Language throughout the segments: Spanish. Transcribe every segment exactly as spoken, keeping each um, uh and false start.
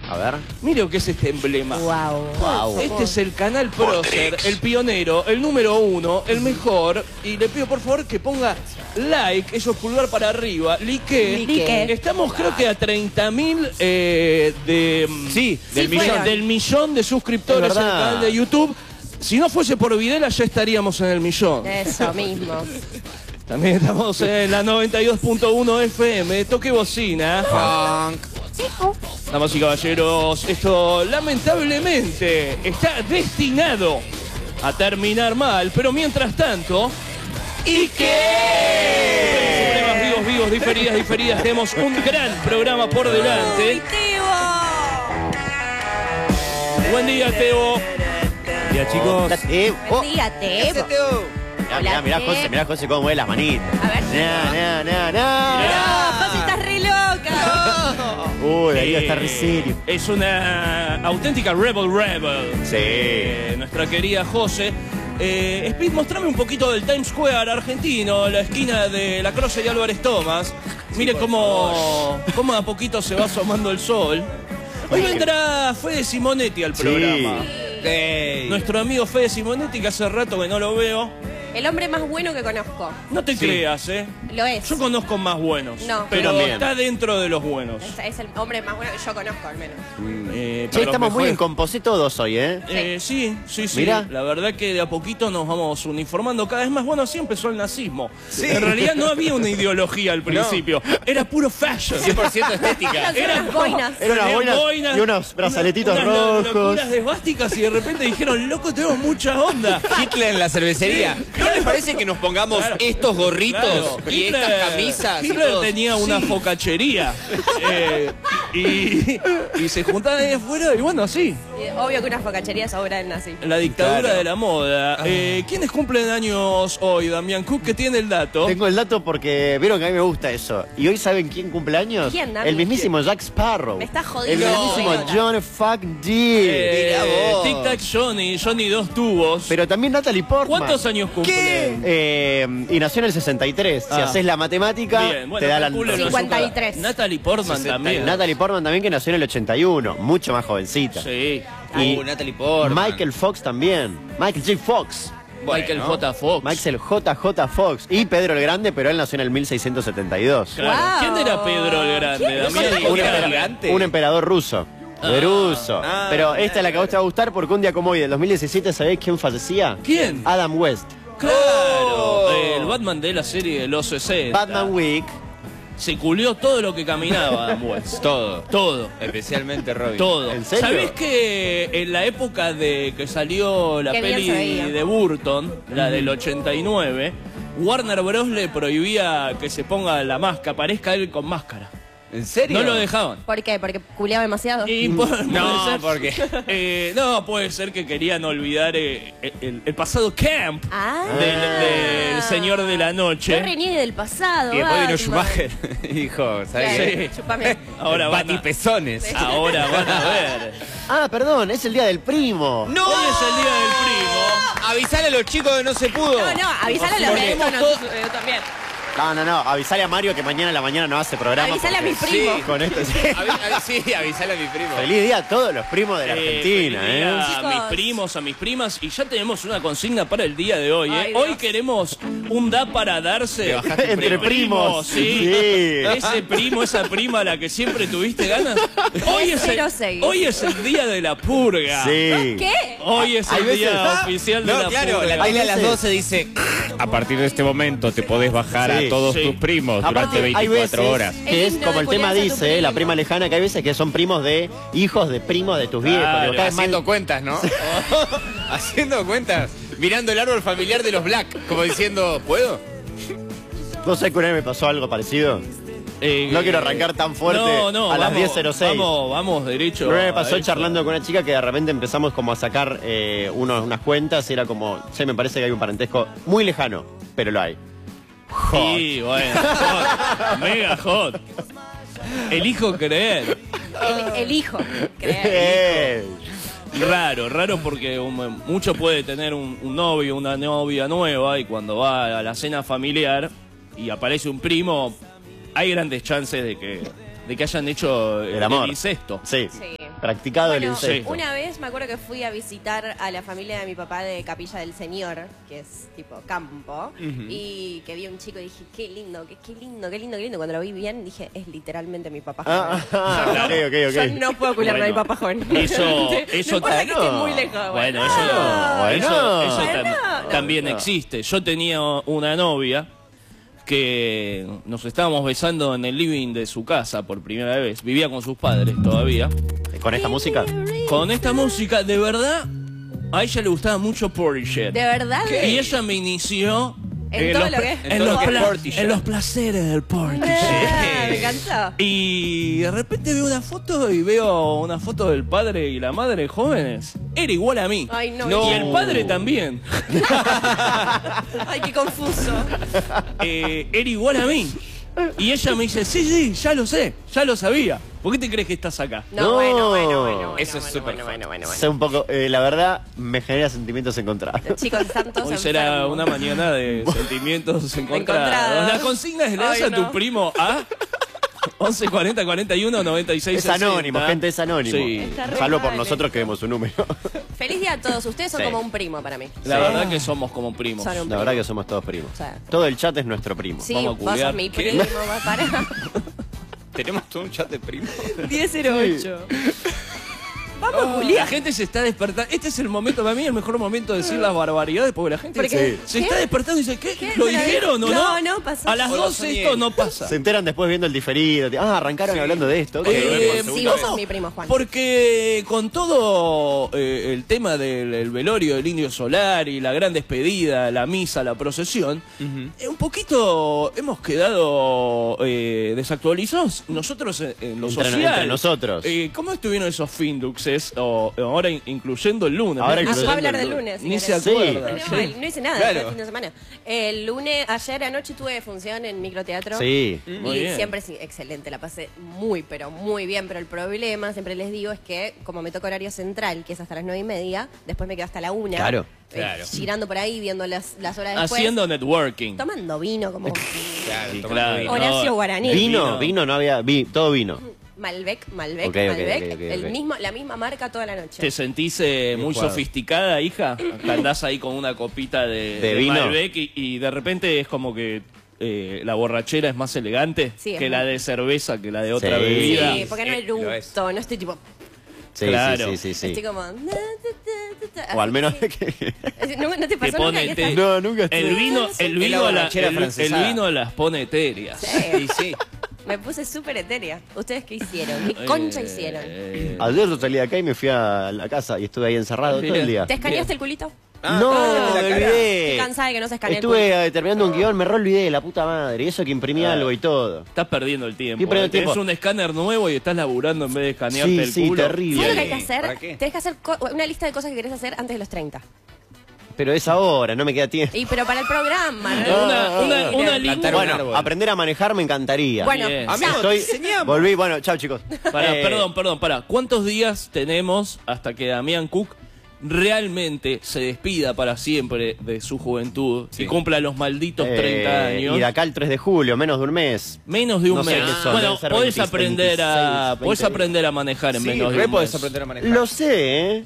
A ver. Mire lo que es este emblema. Wow. Wow. Este es el canal Prócer, el pionero, el número uno, el mejor. Y le pido por favor que ponga like, eso es pulgar para arriba, like. Like. Estamos creo que a treinta mil eh, de, Sí, del, Sí, millón, fueron. del millón de suscriptores Es en el verdad. canal de YouTube. Si no fuese por Videla ya estaríamos en el millón. Eso mismo. También estamos en la noventa y dos punto uno F M, toque bocina. Damas y caballeros, esto lamentablemente está destinado a terminar mal, pero mientras tanto... ¿Y qué? Problemas vivos, vivos, diferidas, diferidas, tenemos un gran programa por delante. ¡Uy, Teo! Buen día, Teo. Buen día, chicos. Eh, oh. Buen día, Teo. Mirá, mirá, mirá, José, mirá, José, cómo mueve las manitas. A ver. Nah, nah, nah, nah. No, José, estás re loca. Uy, ahí Eh, está re serio. Es una auténtica Rebel Rebel. Sí. Eh, nuestra querida José. Eh, Speed, mostrame un poquito del Times Square argentino, la esquina de la Croce y Álvarez Thomas. Mire cómo, cómo a poquito se va asomando el sol. Hoy vendrá Fede Simonetti al programa. Hey. Nuestro amigo Fede Simonetti, que hace rato que no lo veo. El hombre más bueno que conozco. No te Sí. creas, ¿eh? Lo es. Yo conozco más buenos. No. Pero Yo también. está dentro de los buenos. Es, es el hombre más bueno que yo conozco, al menos. Eh, Che, para los estamos muy mejores- en composé todos hoy, ¿eh? Eh, sí, sí, sí. Mirá. La verdad que de a poquito nos vamos uniformando cada vez más. Bueno, así empezó el nazismo. En realidad no había una ideología al principio. Era puro fashion. cien por ciento estética. Eran unas boinas. Era una Tenían boina y unos brazaletitos unas lo- rojos. locuras de esvásticas y de repente dijeron, loco, tenemos mucha onda. Hitler en la cervecería. Sí. ¿No les parece que nos pongamos Claro. estos gorritos Claro, y Hitler- estas camisas? y Hitler todos? tenía una focachería. Eh, y, y se juntaban ahí afuera y bueno, sí. Y obvio que una focachería es obra del nazi. La dictadura Claro. de la moda. Eh, ¿Quiénes cumplen años hoy, Damián Cook, que tiene el dato? Tengo el dato porque vieron que a mí me gusta eso. ¿Y hoy saben quién cumple años? ¿Quién, Dami? El mismísimo Jack Sparrow. Me estás El jodiendo. mismísimo No. John Fuck D. Mirá vos. Tic Tac Johnny, Johnny dos tubos. Pero también Natalie Portman. ¿Cuántos años cumplen? Eh, y nació en el sesenta y tres. Si Ah. haces la matemática, Bien, bueno, te da la... calculen los cincuenta y azúcar. tres. Natalie Portman sesenta. también. Natalie Portman también, que nació en el ochenta y uno. Mucho más jovencita. Sí. Y Uh, Natalie Portman. Michael Fox también. Michael J. Fox. Bueno. Michael J. Fox. Michael J. J. Fox. Y Pedro el Grande, pero él nació en el mil seiscientos setenta y dos. Claro. Wow. ¿Quién era Pedro el Grande? ¿Quién? Damián? ¿Un Contame. emperador gigante? Un emperador ruso. Ah. De ruso. Ah, pero esta es la que a vos te va a gustar porque un día como hoy, del dos mil diecisiete, ¿sabés quién fallecía? ¿Quién? Adam West. Claro. Oh. El Batman de la serie de los sesenta. Batman Week. Se culió todo lo que caminaba, Adam West. Todo. Todo. Especialmente Robin. Todo. ¿En serio? ¿Sabés que en la época de que salió la Qué bien peli se veía. de Burton, la del ochenta y nueve, Warner Bros. Le prohibía que se ponga la máscara, aparezca él con máscara? ¿En serio? No lo dejaban. ¿Por qué? ¿Porque culeaba demasiado? Y po- puede No, ser- porque- eh, no, puede ser que querían olvidar eh, el, el pasado camp Ah. del, del Señor de la No Noche. reniegue del pasado. Y después vino Batman. Schumacher y dijo, ¿sabes Claro, qué? Sí. chúpame. Ahora van a, Batipezones. ahora van a ver. Ah, perdón, es el día del primo. ¡No! Hoy es el día del primo. Avisale a los chicos que no se pudo. No, no, avisale a los Porque que hemos todos- yo también. No, no, no. Avisale a Mario que mañana a la mañana no hace programa. Avisale a porque- mi primo. Sí. Con esto sí. Avi- avi- sí, avisale a mi primo. Feliz día a todos los primos de la Eh, Argentina, feliz día ¿eh? A Chicos. mis primos, a mis primas. Y ya tenemos una consigna para el día de hoy. ¿eh? Ay, Dios. Hoy queremos un da para darse. Te bajaste Entre primos. Sí. Sí. Ese primo, esa prima a la que siempre tuviste ganas. Hoy es Cero el, seis. hoy es el día de la purga. Sí. ¿Qué? Hoy es Hay el veces- día Ah, oficial de No, la claro, purga. la tele a las veces- doce dice... A partir de este momento te podés bajar Sí, a todos sí. tus primos durante Aparte, hay veinticuatro veces horas. que Es es lindo como de el tema culiarse a tu dice, la primo. prima lejana, que hay veces que son primos de hijos de primos de tus viejos. Claro, Digo, cada vez Haciendo más- cuentas, ¿no? Haciendo cuentas. Mirando el árbol familiar de los Black. Como diciendo, ¿puedo? No sé que una vez me pasó algo parecido. Eh, No quiero arrancar tan fuerte no, no, a las vamos, diez cero seis. Vamos, vamos derecho. Una vez me pasó a eso. charlando con una chica que de repente empezamos como a sacar eh, unos, unas cuentas y era como, che, me parece que hay un parentesco muy lejano, pero lo hay. Sí, bueno, hot, mega hot. Elijo creer. El, el hijo. Creer. Eh, Raro, raro porque un- mucho puede tener un, un novio, una novia nueva y cuando va a la cena familiar y aparece un primo, hay grandes chances de que, de que hayan hecho El amor. el incesto. Sí. Sí. Practicado el Bueno, incesto. una vez me acuerdo que fui a visitar a la familia de mi papá de Capilla del Señor, que es tipo campo, y que vi a un chico y dije, qué lindo, qué, qué lindo, qué lindo, qué lindo. Cuando lo vi bien dije, es literalmente mi papá joven. Ah, ah, ok, ok, ok. Yo no puedo culiarme a mi Bueno, papá joven. eso- no eso- importa que esté no. muy lejos. Bueno, eso, Ah, bueno. eso, eso Bueno, tam- no. también No. existe. Yo tenía una novia que nos estábamos besando en el living de su casa por primera vez. Vivía con sus padres todavía. ¿Con esta música? Con esta música, de verdad, a ella le gustaba mucho Portishead. ¿De verdad? Y ella me inició En todo los, lo que es- en en todo los lo que es pla- Portishead. en los placeres del Portishead. Ah, me encantó. Y de repente veo una foto y veo una foto del padre y la madre jóvenes. Era igual a mí. Ay, no. Y el padre también. Ay, qué confuso. Eh, era igual a mí. Y ella me dice, sí, sí, ya lo sé, ya lo sabía. ¿Por qué te crees que estás acá? No, No. bueno, bueno, bueno, bueno. Eso es bueno, súper bueno, bueno, bueno, Sé un poco, eh, la verdad, me genera sentimientos encontrados. bueno. Chicos, están todos Hoy será enfermos. una mañana de sentimientos encontrados. Encontrados. La consigna es le das Ay, a no. tu primo a once cuarenta cuarenta y uno noventa y seis Es anónimo, gente, es anónimo. Sí. Está re Salvo por mal nosotros esto. que vemos su número. Feliz día a todos. Ustedes son Sí. como un primo para mí. La Sí. verdad que somos como primos. Son un La verdad que somos todos primos. Sí. Todo el chat es nuestro primo. Sí, Vamos a vos culiar. sos mi ¿Qué? primo, va para Tenemos todo un chat de primos. diez cero ocho. Vamos a La culiar. gente se está despertando. Este es el momento, para mí, el mejor momento de decir las barbaridades, porque la gente ¿Por qué? se ¿Qué? está despertando y dice, ¿qué? ¿Qué? ¿Lo Pero- dijeron o no? No, no pasó. A las O lo doce soñé. esto no pasa. Se enteran después viendo el diferido. Ah, arrancaron hablando de esto. ok. Eh, Sí, no, vos sos mi primo, Juan. Porque con todo eh, el tema del el velorio del Indio Solar y la gran despedida, la misa, la procesión, eh, un poquito hemos quedado eh, desactualizados nosotros en, en lo Entre- social. entre nosotros. Eh, ¿Cómo estuvieron esos finduxes? O, o ahora in- incluyendo el lunes. Ahora Ah, incluyendo puedo hablar el del lunes. lunes. si Ni se querés. Sí. acuerda. No, sí. no hice nada Claro. el fin de semana. El lunes, ayer anoche tuve función en microteatro. Sí. Muy y bien. siempre es excelente, la pasé muy, pero muy bien. Pero el problema, siempre les digo, es que como me toca horario central, que es hasta las nueve y media, después me quedo hasta la una. Claro. eh, Claro. girando por ahí, viendo las, las horas después. Haciendo networking. Tomando vino, como Claro, Sí, tomando claro. vino. Horacio No, Guaraní. Vino, Vino. vino, no había. Vi, todo vino. Malbec, Malbec, Ok, ok, Malbec. ok, ok, el ok. mismo, la misma marca toda la noche. ¿Te sentís eh, muy jugado. sofisticada, hija? Que andás ahí con una copita de, ¿De vino? Malbec y, y de repente es como que eh, la borrachera es más elegante Sí, es que muy- la de cerveza, que la de otra Sí. bebida. Sí, porque no Eh, lo es. eructo, no estoy tipo. Sí, Claro. sí, sí, sí, sí. Estoy como. O al menos así. que. ¿No, no te Te pasó pone nunca que te- estás- No, nunca estuve. el vino, Sí, el sí. vino, Es la la- borrachera el- el francesada. vino las pone etéreas. Sí. Y sí. Me puse súper etérea. ¿Ustedes qué hicieron? ¿Qué concha Eh, hicieron? eh, Ayer yo salí de acá y me fui a la casa y estuve ahí encerrado todo el día. ¿Te escaneaste el culito? Ah, no, ah, me la cara. olvidé. Estoy cansada de que no se escanee el Estuve eh, terminando un guión, me re olvidé, la puta madre. Y eso que imprimí Ah. algo y todo. Estás perdiendo el tiempo. Estoy perdiendo eh. Tenés tiempo. un escáner nuevo y estás laburando en vez de escanearte Sí, el sí, culo. terrible. ¿Sabes lo que hay que Sí, hacer? ¿para qué? Tenés que hacer co- una lista de cosas que querés hacer antes de los treinta. Pero es ahora, no me queda tiempo. Y pero para el programa, ¿no? Una, una, una Plantar línea. un Bueno, árbol. aprender a manejar me encantaría. Bueno, Bien. ya. Amigo, Estoy, te enseñamos. volví, bueno, chao chicos. Pará, Eh, perdón, perdón, pará. ¿Cuántos días tenemos hasta que Damián Cook realmente se despida para siempre de su juventud Sí. y cumpla los malditos eh, treinta años? Y de acá el tres de julio, menos de un mes. Menos de un No sé mes. qué son, Bueno, deben ser podés veinte, aprender a veintiséis, podés veinte. aprender a manejar en Sí, menos de re un podés mes. aprender a manejar. Lo sé, ¿eh?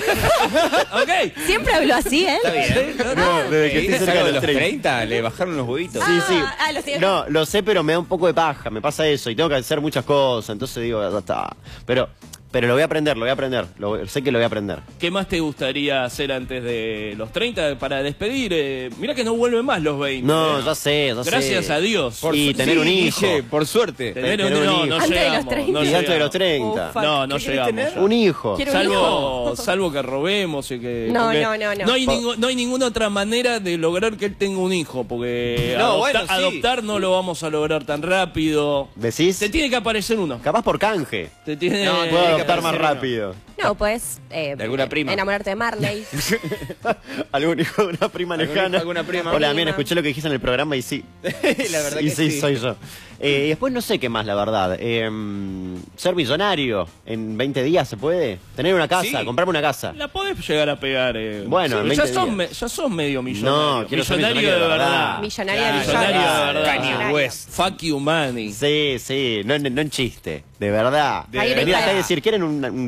Ok. Siempre habló así, ¿eh? Está bien. No, desde que ¿Qué estoy dices cerca algo de de los los treinta. treinta? Le bajaron los huevitos. Sí, sí. Ah, ah, lo sé. No, lo sé, pero me da un poco de paja, me pasa eso. Y tengo que hacer muchas cosas, entonces digo, ya está. Pero, pero lo voy a aprender, lo voy a aprender. Lo- sé que lo voy a aprender. ¿Qué más te gustaría hacer antes de los treinta para despedir? Eh, mirá que no vuelven más los veinte. No, eh. ya sé, ya sé. Gracias a Dios. Por y su- tener sí, un hijo. Guille, por suerte. Tener tener un, un no, hijo. no Antes de los llegamos, treinta. no Y antes de llegamos. los treinta. Oh, fuck. No, no ¿Qué querés llegamos. tener? Un hijo. Quiero un Salvo, hijo. salvo que robemos y que. No, porque no, no, no. No hay, Po- ningú- no hay ninguna otra manera de lograr que él tenga un hijo, porque No, adopta- bueno, sí. adoptar no lo vamos a lograr tan rápido. ¿Decís? Te tiene que aparecer uno. Capaz por canje. Te tiene, No, Puedo tiene que adoptar más aparecer uno. rápido. No, pues. Eh, De alguna prima. Enamorarte de Marley. ¿Algún hijo de una prima ¿Algún lejana? hijo, alguna prima? Hola, bien, Prima. escuché lo que dijiste en el programa y sí. La verdad y que sí, sí. soy yo. Eh, y después no sé qué más, la verdad. Eh, ser millonario en veinte días se puede. Tener una casa, Sí. comprarme una casa. La podés llegar a pegar. eh. Bueno, en Pero ya veinte sos, días. me- ya sos medio millonario. No, quiero ser millonario, millonario de de verdad. verdad. Millonaria de Millonario de millones. verdad. Kanye Millonario. West. Fuck you money. Sí, sí, no, en- no en chiste, de verdad. Ahí Venir está. acá y decir, ¿quieren un, un